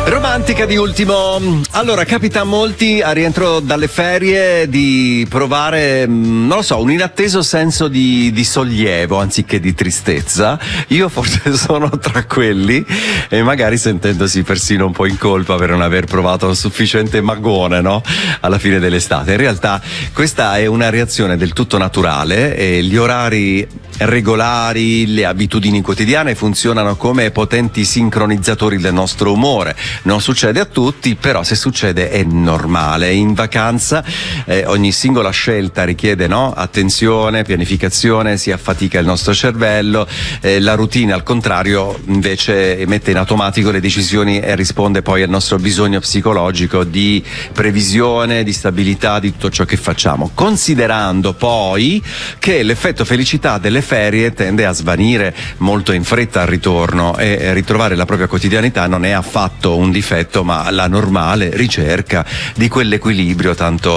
Romantica di ultimo. Allora, capita a molti a rientro dalle ferie di provare, non lo so, un inatteso senso di sollievo anziché di tristezza. Io forse sono tra quelli, e magari sentendosi persino un po' in colpa per non aver provato un sufficiente magone, no? Alla fine dell'estate. In realtà questa è una reazione del tutto naturale, e gli orari regolari, le abitudini quotidiane funzionano come potenti sincronizzatori del nostro umore. Non succede a tutti, però se succede è normale. In vacanza ogni singola scelta richiede, no, attenzione, pianificazione, si affatica il nostro cervello. La routine, al contrario, invece mette in automatico le decisioni e risponde poi al nostro bisogno psicologico di previsione, di stabilità di tutto ciò che facciamo, considerando poi che l'effetto felicità delle ferie tende a svanire molto in fretta al ritorno, e ritrovare la propria quotidianità non è affatto un difetto, ma la normale ricerca di quell'equilibrio tanto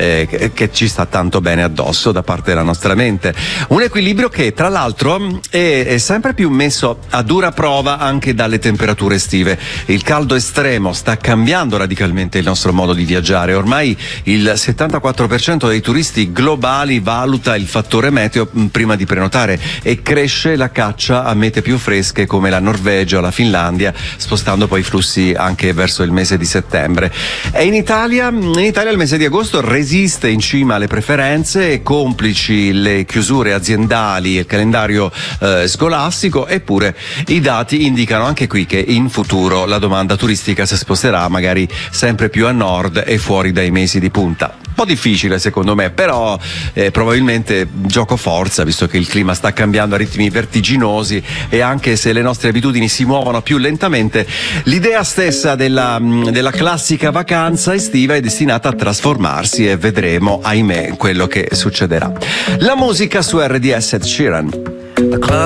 che ci sta tanto bene addosso da parte della nostra mente. Un equilibrio che tra l'altro è sempre più messo a dura prova anche dalle temperature estive. Il caldo estremo sta cambiando radicalmente il nostro modo di viaggiare. Ormai il 74% dei turisti globali valuta il fattore meteo prima di prenotare, e cresce la caccia a mete più fresche come la Norvegia o la Finlandia, spostando poi i flussi anche verso il mese di settembre. E in Italia il mese di agosto resiste in cima alle preferenze, e complici le chiusure aziendali e il calendario scolastico. Eppure i dati indicano anche qui che in futuro la domanda turistica si sposterà magari sempre più a nord e fuori dai mesi di punta. Un po' difficile secondo me, però probabilmente gioco forza, visto che il clima sta cambiando a ritmi vertiginosi, e anche se le nostre abitudini si muovono più lentamente, l'idea stessa della classica vacanza estiva è destinata a trasformarsi, e vedremo, ahimè, quello che succederà. La musica su RDS, Ed Sheeran.